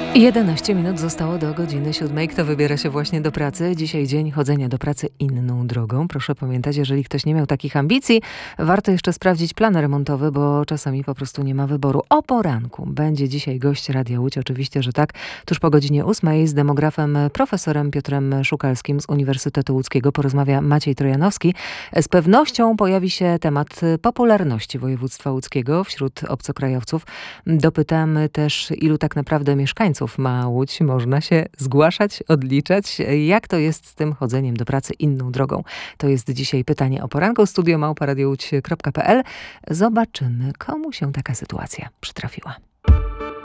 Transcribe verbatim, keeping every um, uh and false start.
jedenaście minut zostało do godziny siódmej. Kto wybiera się właśnie do pracy? Dzisiaj dzień chodzenia do pracy inną drogą. Proszę pamiętać, jeżeli ktoś nie miał takich ambicji, warto jeszcze sprawdzić plan remontowy, bo czasami po prostu nie ma wyboru. O poranku będzie dzisiaj gość Radia Łódź, oczywiście, że tak, tuż po godzinie ósmej z demografem profesorem Piotrem Szukalskim z Uniwersytetu Łódzkiego porozmawia Maciej Trojanowski. Z pewnością pojawi się temat popularności województwa łódzkiego wśród obcokrajowców. Dopytamy też, ilu tak naprawdę mieszkańców ma Łódź, można się zgłaszać, odliczać. Jak to jest z tym chodzeniem do pracy inną drogą? To jest dzisiaj pytanie o poranku. Studio małpa radio łódź kropka p l. Zobaczymy, komu się taka sytuacja przytrafiła.